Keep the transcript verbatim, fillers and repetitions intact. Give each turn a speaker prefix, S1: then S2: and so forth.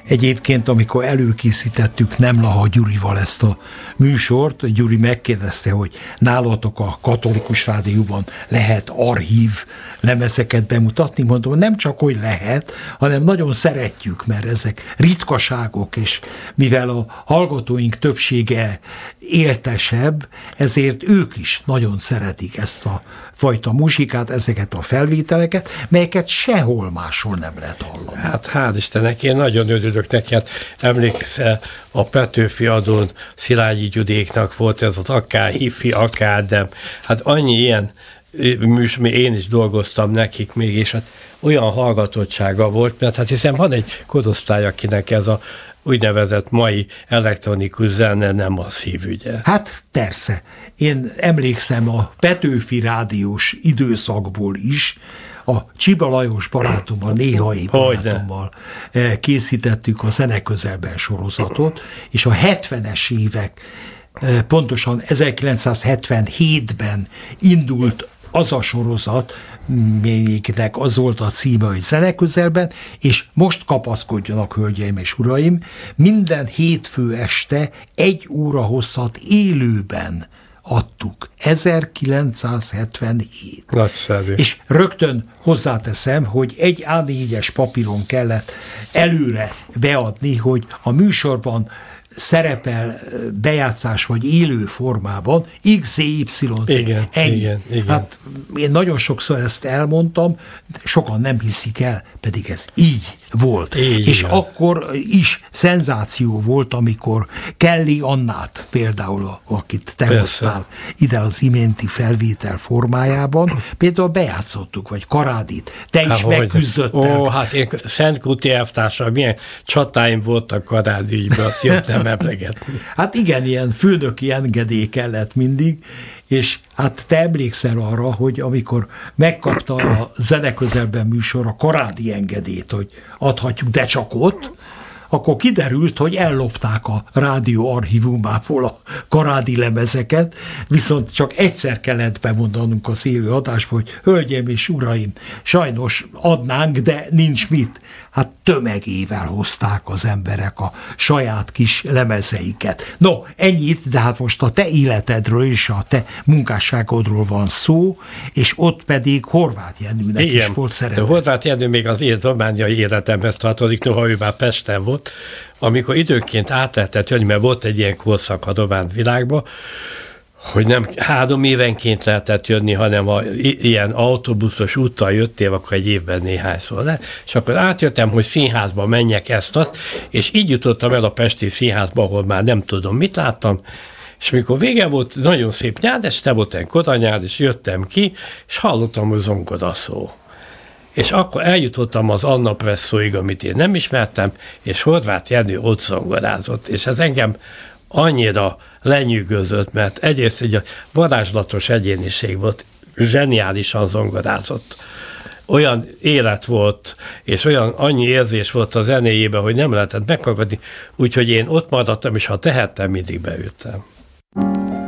S1: Egyébként, amikor előkészítettük Nemlaha Gyurival ezt a műsort, Gyuri megkérdezte, hogy nálatok a Katolikus Rádióban lehet archív lemezeket bemutatni. Mondom, nem csak, hogy lehet, hanem nagyon szeretjük, mert ezek ritkaságok, és mivel a hallgatóink többsége éltesebb, ezért ők is nagyon szeretik ezt a fajta muzsikát, ezeket a felvételeket, melyeket sehol máshol nem lehet hallani.
S2: Hát hál' Istennek, én nagyon örülök neki. Hát emlékszel, a Petőfi adón Szilágyi Gyudéknak volt ez az akár hifi, akár nem. Hát annyi ilyen műsor, én is dolgoztam nekik még, és hát olyan hallgatottsága volt, mert hát hiszen van egy korosztály, akinek ez a úgynevezett mai elektronikus zene nem a szívügye.
S1: Hát persze. Én emlékszem a Petőfi rádiós időszakból is, a Csiba Lajos barátommal, néhai barátommal készítettük a Zene Közelben sorozatot, és a hetvenes évek, pontosan ezerkilencszázhetvenhétben indult az a sorozat, melyiknek az volt a címe, hogy Zene Közelben, és most kapaszkodjanak, hölgyeim és uraim, minden hétfő este egy óra hosszat élőben adtuk. ezerkilencszázhetvenhét.
S2: Nagyszerű.
S1: És rögtön hozzáteszem, hogy egy á négyes papíron kellett előre beadni, hogy a műsorban szerepel bejátszás vagy élő formában, X Z Y.
S2: Igen,
S1: ennyi.
S2: igen, igen.
S1: Hát én nagyon sokszor ezt elmondtam, sokan nem hiszik el, pedig ez így volt.
S2: Így,
S1: és
S2: igen.
S1: akkor is szenzáció volt, amikor Kelly Annát például, akit te
S2: Persze.
S1: hoztál ide az iménti felvétel formájában, például bejátszottuk, vagy Karádit, te is
S2: Há,
S1: megküzdöttel.
S2: Ó, hát én Szentkuti elvtársal, milyen csatáim voltak Karádi ügyben, azt jött nem emlegetni.
S1: Hát igen, ilyen főnöki engedély kellett mindig, és hát te emlékszel arra, hogy amikor megkapta a Zene Közelben műsor a Karádi engedélyt, hogy adhatjuk, de csak ott, akkor kiderült, hogy ellopták a rádió archívumából a Karádi lemezeket, viszont csak egyszer kellett bemondanunk az élő adásba, hogy hölgyeim és uraim, sajnos adnánk, de nincs mit. Hát tömegével hozták az emberek a saját kis lemezeiket. No, ennyit, de hát most a te életedről és a te munkásságodról van szó, és ott pedig Horváth Jenőnek
S2: Igen,
S1: is volt szerepe.
S2: de Horváth Jenő még az én romániai életemhez tartozik, noha ő már Pesten volt, amikor időnként át lehetett jönni, mert volt egy ilyen korszak a román világban, hogy nem három évenként lehetett jönni, hanem ha ilyen autóbuszos úttal jöttél, akkor egy évben néhányszor le, és akkor átjöttem, hogy színházba menjek ezt-azt, és így jutottam el a pesti színházba, ahol már nem tudom, mit láttam, és mikor vége volt, nagyon szép nyád, este volt egy koranyád, és jöttem ki, és hallottam, hogy zongoraszó. És akkor eljutottam az Anna Presszóig, amit én nem ismertem, és Horváth Jenő ott zongorázott, és ez engem annyira lenyűgözött, mert egyrészt egy varázslatos egyéniség volt, zseniálisan zongorázott. Olyan élet volt, és olyan annyi érzés volt a zenéjében, hogy nem lehetett meghallgatni, úgyhogy én ott maradtam, és ha tehettem, mindig beültem.